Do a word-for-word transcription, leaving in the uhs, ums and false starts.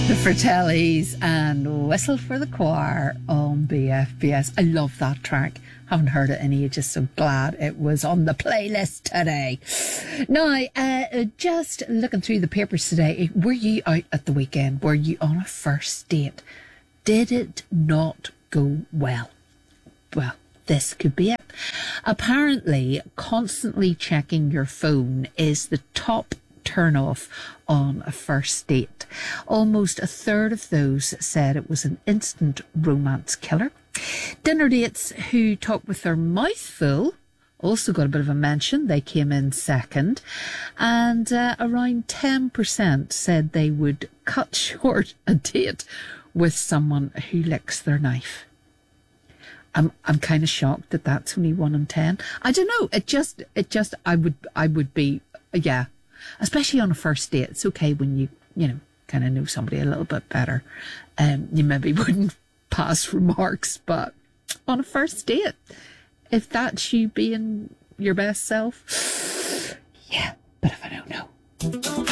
The Fratellis and Whistle for the Choir on B F B S. I love that track. Haven't heard it in ages, so glad it was on the playlist today. Now, uh, just looking through the papers today, were you out at the weekend? Were you on a first date? Did it not go well? Well, this could be it. Apparently, constantly checking your phone is the top turn off on a first date. Almost a third of those said it was an instant romance killer. Dinner dates who talk with their mouth full also got a bit of a mention. They came in second. And uh, around ten percent said they would cut short a date with someone who licks their knife. I'm I'm kind of shocked that that's only one in ten. I don't know. It just it just I would I would be yeah. Especially on a first date. It's okay when you, you know, kind of know somebody a little bit better. Um, you maybe wouldn't pass remarks, but on a first date, if that's you being your best self,